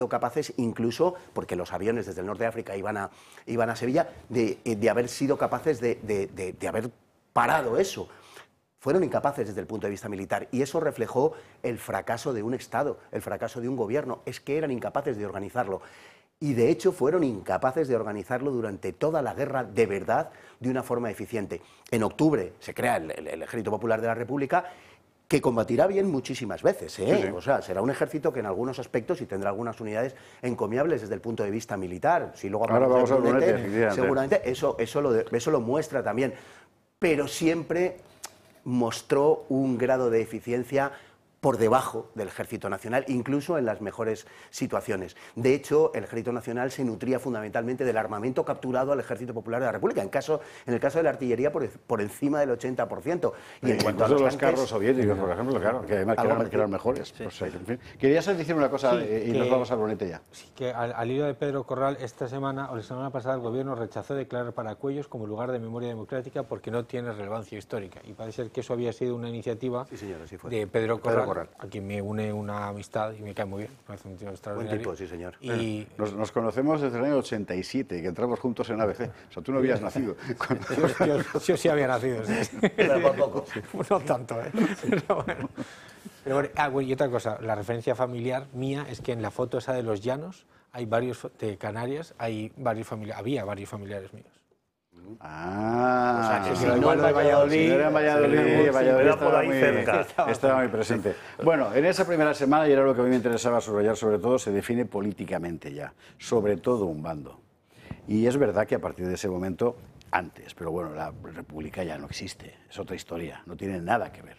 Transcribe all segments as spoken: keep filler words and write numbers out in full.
capaces, incluso, porque los aviones desde el norte de África iban a, iban a Sevilla, de, de haber sido capaces de, de, de, de haber parado eso. Fueron incapaces desde el punto de vista militar y eso reflejó el fracaso de un Estado, el fracaso de un gobierno, es que eran incapaces de organizarlo. Y de hecho fueron incapaces de organizarlo durante toda la guerra de verdad, de una forma eficiente. En octubre se crea el, el, el Ejército Popular de la República, que combatirá bien muchísimas veces, ¿eh? Sí, sí. O sea, será un ejército que en algunos aspectos y tendrá algunas unidades encomiables desde el punto de vista militar. Si luego Ahora vamos a Brunete, seguramente eso, eso, lo de, eso lo muestra también, pero siempre mostró un grado de eficiencia por debajo del Ejército Nacional, incluso en las mejores situaciones. De hecho, el Ejército Nacional se nutría fundamentalmente del armamento capturado al Ejército Popular de la República, en, caso, en el caso de la artillería por, por encima del ochenta por ciento. Y en y cuanto a los, los carros soviéticos, por ejemplo, claro, que además que eran, que eran mejores. Sí. Pues, en fin. Querías decir una cosa sí, y que, nos vamos a Brunete ya. Sí, que al, al hilo de Pedro Corral, esta semana o la semana pasada el Gobierno rechazó declarar Paracuellos como lugar de memoria democrática porque no tiene relevancia histórica. Y parece ser que eso había sido una iniciativa sí, señor, así fue. de Pedro Corral, Pedro Corral, a quien me une una amistad y me cae muy bien, parece un tío extraordinario. Buen tipo, sí, señor. Y... Nos, nos conocemos desde el año ochenta y siete, que entramos juntos en A B C. O sea, tú no habías nacido. Yo, yo, yo sí había nacido, sí. Pero tampoco. No tanto, ¿eh? Pero bueno. Pero bueno, ah, bueno, y otra cosa, la referencia familiar mía es que en la foto esa de los llanos, hay varios, de Canarias, hay varios familiares, había varios familiares míos. Ah, o sea, que si no, no, no en Valladolid, si no era en Valladolid, sí, Valladolid era por ahí muy, cerca. Estaba muy presente. Bueno, en esa primera semana, y era lo que a mí me interesaba subrayar sobre todo, se define políticamente ya, sobre todo un bando. Y es verdad que a partir de ese momento, antes, pero bueno, la República ya no existe, es otra historia, no tiene nada que ver.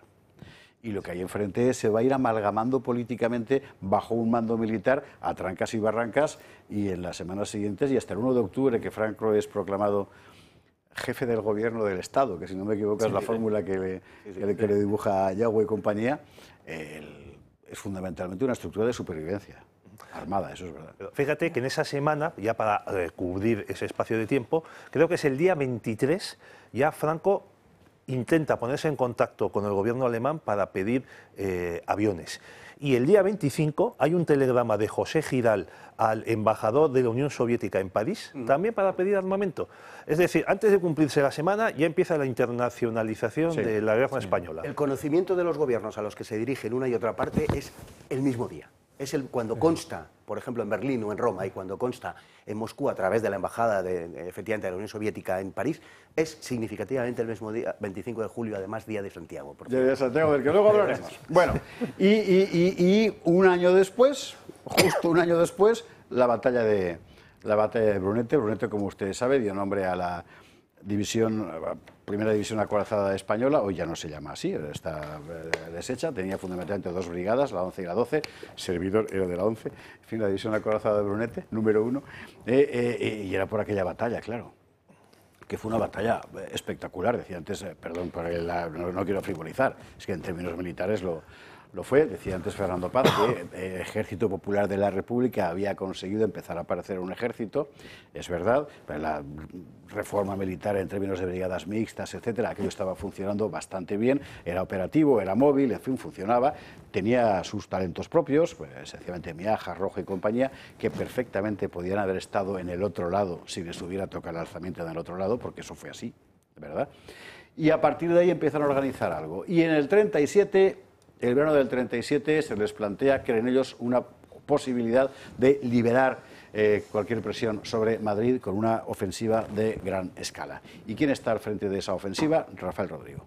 Y lo que hay enfrente se va a ir amalgamando políticamente bajo un mando militar a trancas y barrancas, y en las semanas siguientes y hasta el uno de octubre, que Franco es proclamado jefe del gobierno del Estado, que si no me equivoco sí, es la sí, fórmula que le, sí, sí, que, le, que le dibuja a Yagüe y compañía, el, es fundamentalmente una estructura de supervivencia armada, eso es verdad. Fíjate que en esa semana, ya para eh, cubrir ese espacio de tiempo, creo que es el día veintitrés, ya Franco intenta ponerse en contacto con el gobierno alemán para pedir eh, aviones. Y el día veinticinco hay un telegrama de José Giral al embajador de la Unión Soviética en París, mm. también para pedir armamento. Es decir, antes de cumplirse la semana ya empieza la internacionalización sí. de la guerra sí. española. El conocimiento de los gobiernos a los que se dirigen una y otra parte es el mismo día. Es el, cuando consta, por ejemplo, en Berlín o en Roma, y cuando consta en Moscú a través de la embajada de, efectivamente, de la Unión Soviética en París, es significativamente el mismo día, veinticinco de julio, además, Día de Santiago. Día de Santiago, del que luego hablaremos. Bueno, y, y, y, y un año después, justo un año después, la batalla de, la batalla de Brunete. Brunete, como usted sabe, dio nombre a la división, primera división acorazada española, hoy ya no se llama así, está deshecha, tenía fundamentalmente dos brigadas, la once y la doce, servidor era de la once, en fin, la división acorazada de Brunete, número uno, eh, eh, y era por aquella batalla, claro, que fue una batalla espectacular, decía antes, eh, perdón, por el, no, no quiero frivolizar, es que en términos militares lo... Lo fue, decía antes Fernando Paz, que el Ejército Popular de la República había conseguido empezar a parecer un ejército, es verdad, pero la reforma militar en términos de brigadas mixtas, etcétera, aquello estaba funcionando bastante bien, era operativo, era móvil, en fin, funcionaba, tenía sus talentos propios, pues, sencillamente Miaja, Rojo y compañía, que perfectamente podían haber estado en el otro lado si les hubiera tocado el alzamiento en el otro lado, porque eso fue así, ¿verdad? Y a partir de ahí empiezan a organizar algo. Y en el treinta y siete... El verano del treinta y siete se les plantea, creen ellos, una posibilidad de liberar eh, cualquier presión sobre Madrid con una ofensiva de gran escala. ¿Y quién está al frente de esa ofensiva? Rafael Rodrigo.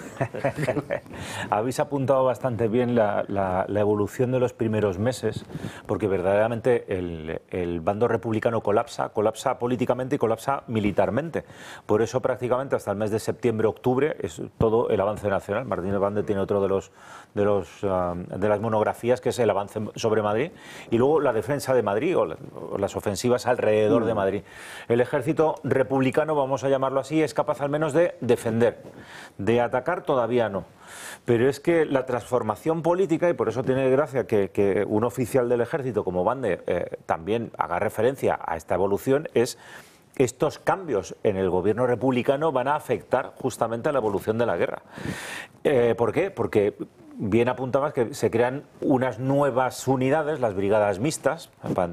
Habéis apuntado bastante bien la, la, la evolución de los primeros meses, porque verdaderamente el, el bando republicano colapsa, colapsa políticamente y colapsa militarmente. Por eso prácticamente hasta el mes de septiembre-octubre es todo el avance nacional. Martínez Bande tiene otro de los de los uh, de las monografías, que es el avance sobre Madrid, y luego la defensa de Madrid o, la, o las ofensivas alrededor mm. de Madrid. El ejército republicano, vamos a llamarlo así, es capaz al menos de defender, de atacar todavía no. Pero es que la transformación política, y por eso tiene gracia que, que un oficial del ejército como Bande eh, también haga referencia a esta evolución, es estos cambios en el gobierno republicano van a afectar justamente a la evolución de la guerra. Eh, ¿Por qué? Porque bien apuntabas que se crean unas nuevas unidades, las brigadas mixtas, para